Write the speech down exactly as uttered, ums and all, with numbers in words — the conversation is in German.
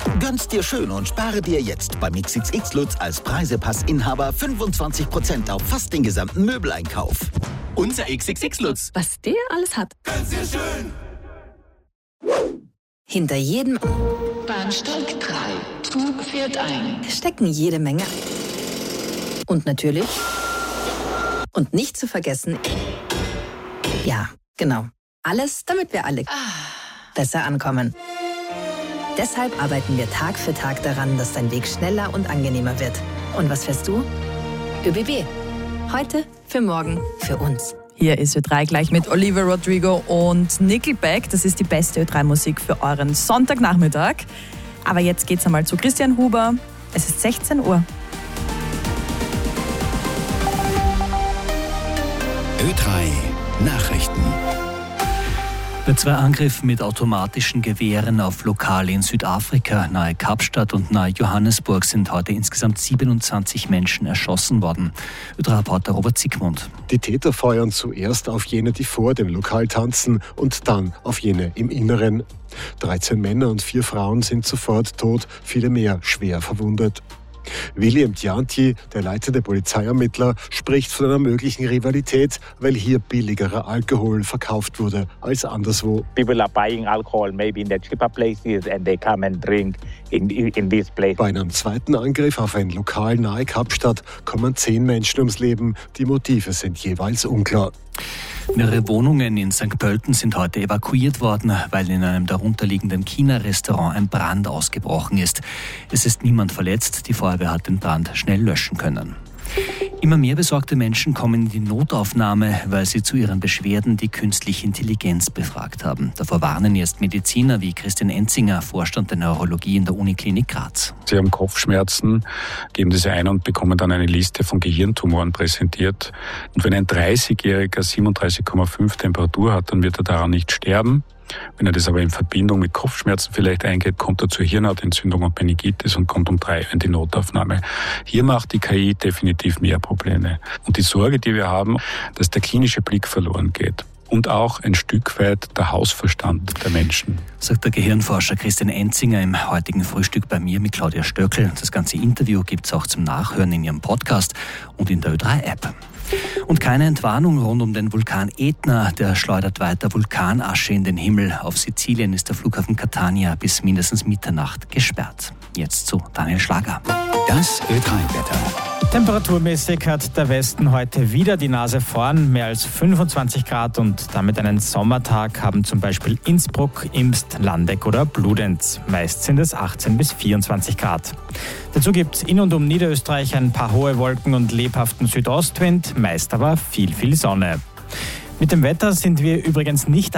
Gönn's dir schön und spare dir jetzt beim X X X Lutz als Preisepassinhaber fünfundzwanzig Prozent auf fast den gesamten Möbeleinkauf. Unser X X X Lutz. Was der alles hat. Gönn's dir schön. Hinter jedem Bahnsteig drei. Zug fährt ein. stecken jede Menge. Und natürlich, und nicht zu vergessen, ja, genau, alles, damit wir alle besser ankommen. Deshalb arbeiten wir Tag für Tag daran, dass dein Weg schneller und angenehmer wird. Und was fährst du? ÖBB. Heute, für morgen, für uns. Hier ist Ö drei gleich mit Olivia Rodrigo und Nickelback. Das ist die beste Ö drei Musik für euren Sonntagnachmittag. Aber jetzt geht's einmal zu Christian Huber. Es ist sechzehn Uhr. Ö drei Nachrichten. Bei zwei Angriffen mit automatischen Gewehren auf Lokale in Südafrika, nahe Kapstadt und nahe Johannesburg, sind heute insgesamt siebenundzwanzig Menschen erschossen worden. Ö drei-Reporter Robert Siegmund. Die Täter feuern zuerst auf jene, die vor dem Lokal tanzen, und dann auf jene im Inneren. dreizehn Männer und vier Frauen sind sofort tot, viele mehr schwer verwundet. William Dianti, der leitende Polizeiermittler, spricht von einer möglichen Rivalität, weil hier billigerer Alkohol verkauft wurde als anderswo. People are buying alcohol maybe in the cheaper places and they come and drink in, in this place. Bei einem zweiten Angriff auf ein Lokal nahe Kapstadt kommen zehn Menschen ums Leben. Die Motive sind jeweils unklar. Mehrere Wohnungen in Sankt Pölten sind heute evakuiert worden, weil in einem darunterliegenden China-Restaurant ein Brand ausgebrochen ist. Es ist niemand verletzt, die Feuerwehr hat den Brand schnell löschen können. Immer mehr besorgte Menschen kommen in die Notaufnahme, weil sie zu ihren Beschwerden die künstliche Intelligenz befragt haben. Davor warnen jetzt Mediziner wie Christian Enzinger, Vorstand der Neurologie in der Uniklinik Graz. Sie haben Kopfschmerzen, geben diese ein und bekommen dann eine Liste von Gehirntumoren präsentiert. Und wenn ein dreißigjähriger siebenunddreißig Komma fünf Temperatur hat, dann wird er daran nicht sterben. Wenn er das aber in Verbindung mit Kopfschmerzen vielleicht eingeht, kommt er zur Hirnhautentzündung und Meningitis und kommt um drei Uhr in die Notaufnahme. Hier macht die K I definitiv mehr Probleme. Und die Sorge, die wir haben, dass der klinische Blick verloren geht. Und auch ein Stück weit der Hausverstand der Menschen. Sagt der Gehirnforscher Christian Enzinger im heutigen Frühstück bei mir mit Claudia Stöckl. Das ganze Interview gibt es auch zum Nachhören in ihrem Podcast und in der Ö drei App. Und keine Entwarnung rund um den Vulkan Etna. Der schleudert weiter Vulkanasche in den Himmel. Auf Sizilien ist der Flughafen Catania bis mindestens Mitternacht gesperrt. Jetzt zu Daniel Schlager. Das Ö drei-Wetter. Temperaturmäßig hat der Westen heute wieder die Nase vorn. Mehr als fünfundzwanzig Grad und damit einen Sommertag haben zum Beispiel Innsbruck, Imst, Landeck oder Bludenz. Meist sind es achtzehn bis vierundzwanzig Grad. Dazu gibt es in und um Niederösterreich ein paar hohe Wolken und lebhaften Südostwind, meist aber viel, viel Sonne. Mit dem Wetter sind wir übrigens nicht